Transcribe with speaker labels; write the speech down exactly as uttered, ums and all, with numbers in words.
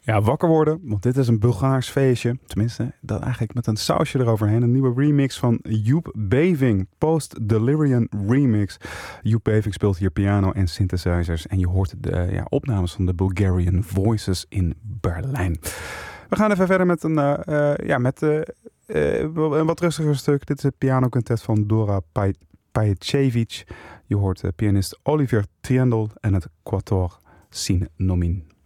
Speaker 1: Ja, wakker worden, want dit is een Bulgaars feestje. Tenminste, dat eigenlijk met een sausje eroverheen. Een nieuwe remix van Joep Beving. Post Delirium Remix. Joep Beving speelt hier piano en synthesizers. En je hoort de ja, opnames van de Bulgarian Voices in Berlijn. We gaan even verder met een, uh, uh, ja, met, uh, uh, een wat rustiger stuk. Dit is het pianoquintet van Dora Pajicevic. Je hoort uh, pianist Olivier Triendl en het Quatuor Sine Nomin.